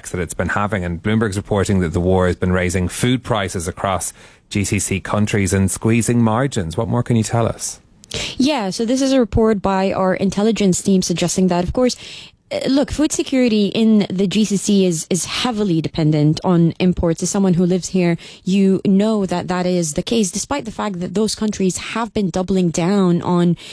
effects that it's been having. And Bloomberg's reporting that the war has been raising food prices across GCC countries and squeezing margins. What more can you tell us? Yeah, so this is a report by our intelligence team suggesting that, of course, look, food security in the GCC is heavily dependent on imports. As someone who lives here, you know that is the case, despite the fact that those countries have been doubling down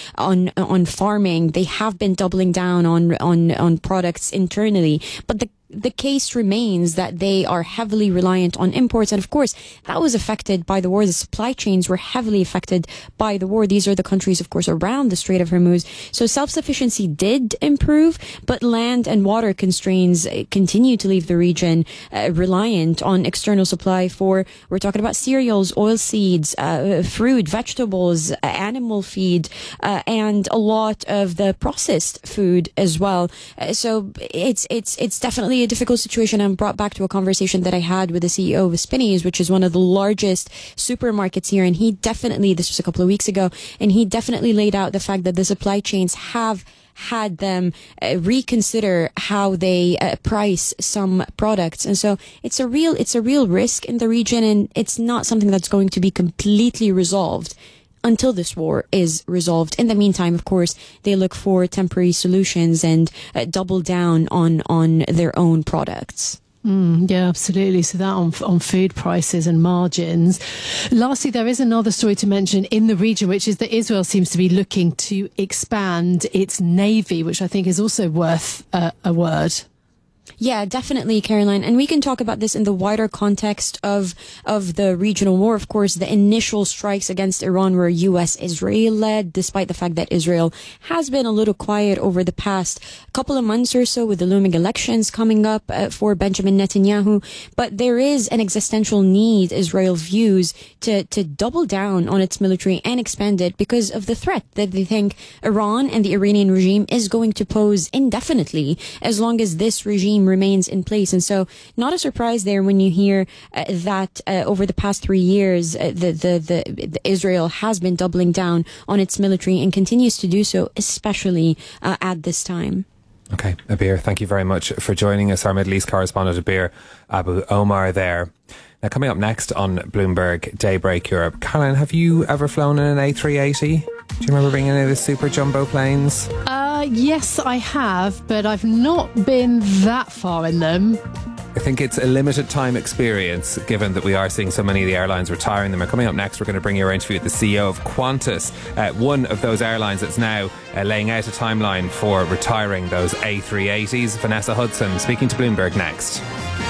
on farming. They have been doubling down on products internally. But the case remains that they are heavily reliant on imports. And of course, that was affected by the war. The supply chains were heavily affected by the war. These are the countries, of course, around the Strait of Hormuz. So self-sufficiency did improve, but land and water constraints continue to leave the region reliant on external supply we're talking about cereals, oilseeds, fruit, vegetables, animal feed, and a lot of the processed food as well. So it's definitely a difficult situation. I'm brought back to a conversation that I had with the CEO of Spinneys, which is one of the largest supermarkets here. And this was a couple of weeks ago, and he definitely laid out the fact that the supply chains have had them reconsider how they price some products. And so it's a real risk in the region, and it's not something that's going to be completely resolved until this war is resolved. In the meantime, of course, they look for temporary solutions and double down on their own products. Yeah, absolutely. So that on food prices and margins. Lastly, there is another story to mention in the region, which is that Israel seems to be looking to expand its navy, which I think is also worth a word. Yeah, definitely, Caroline. And we can talk about this in the wider context of the regional war. Of course, the initial strikes against Iran were US-Israel led, despite the fact that Israel has been a little quiet over the past couple of months or so with the looming elections coming up for Benjamin Netanyahu. But there is an existential need, Israel views, to double down on its military and expand it because of the threat that they think Iran and the Iranian regime is going to pose indefinitely as long as this regime remains in place. And so not a surprise there when you hear that over the past 3 years, the Israel has been doubling down on its military and continues to do so, especially at this time. Okay, Abir, thank you very much for joining us. Our Middle East correspondent, Abir Abu Omar there. Now, coming up next on Bloomberg Daybreak Europe, Caroline, have you ever flown in an A380? Do you remember being in any of the super jumbo planes? Yes, I have, but I've not been that far in them. I think it's a limited time experience, given that we are seeing so many of the airlines retiring them. And coming up next, we're going to bring you our interview with the CEO of Qantas, one of those airlines that's now laying out a timeline for retiring those A380s. Vanessa Hudson speaking to Bloomberg next.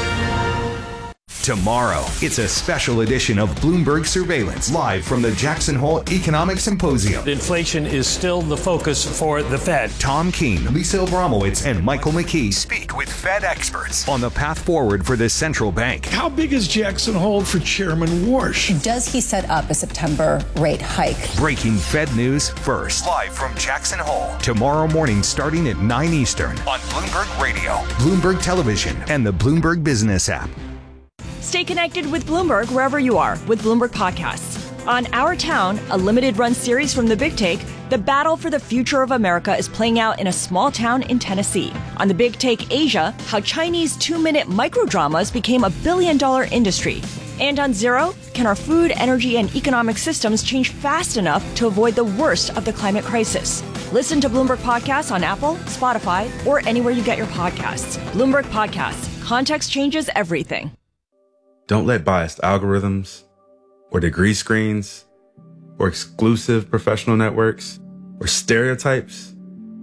Tomorrow, it's a special edition of Bloomberg Surveillance, live from the Jackson Hole Economic Symposium. Inflation is still the focus for the Fed. Tom Keene, Lisa Abramowitz, and Michael McKee speak with Fed experts on the path forward for the central bank. How big is Jackson Hole for Chairman Warsh? Does he set up a September rate hike? Breaking Fed news first, live from Jackson Hole. Tomorrow morning, starting at 9 Eastern on Bloomberg Radio, Bloomberg Television, and the Bloomberg Business app. Stay connected with Bloomberg wherever you are with Bloomberg Podcasts. On Our Town, a limited-run series from The Big Take, the battle for the future of America is playing out in a small town in Tennessee. On The Big Take Asia, how Chinese 2-minute microdramas became a billion-dollar industry. And on Zero, can our food, energy, and economic systems change fast enough to avoid the worst of the climate crisis? Listen to Bloomberg Podcasts on Apple, Spotify, or anywhere you get your podcasts. Bloomberg Podcasts. Context changes everything. Don't let biased algorithms or degree screens or exclusive professional networks or stereotypes.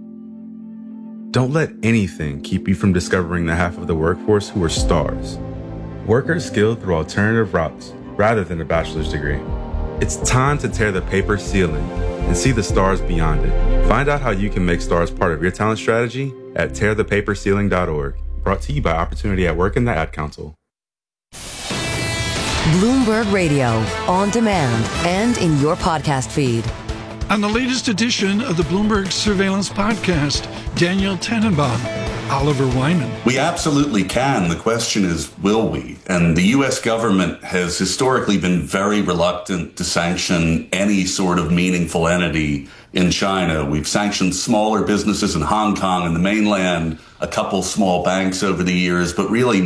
Don't let anything keep you from discovering the half of the workforce who are stars. Workers skilled through alternative routes rather than a bachelor's degree. It's time to tear the paper ceiling and see the stars beyond it. Find out how you can make stars part of your talent strategy at tearthepaperceiling.org. Brought to you by Opportunity at Work and the Ad Council. Bloomberg Radio, on demand and in your podcast feed. On the latest edition of the Bloomberg Surveillance Podcast, Daniel Tannenbaum, Oliver Wyman. We absolutely can. The question is, will we? And the U.S. government has historically been very reluctant to sanction any sort of meaningful entity in China. We've sanctioned smaller businesses in Hong Kong and the mainland, a couple small banks over the years, but really